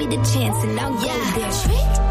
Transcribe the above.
me the chance and I'll go there. Trick